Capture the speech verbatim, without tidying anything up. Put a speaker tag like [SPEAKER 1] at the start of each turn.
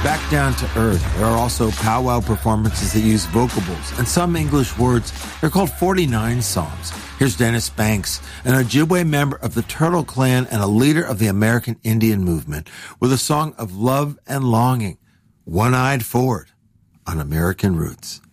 [SPEAKER 1] back down to earth. There are also powwow performances that use vocables and some English words. They're called forty-nine songs. Here's Dennis Banks, an Ojibwe member of the Turtle Clan and a leader of the American Indian movement, with a song of love and longing, One-Eyed Forward on American Roots.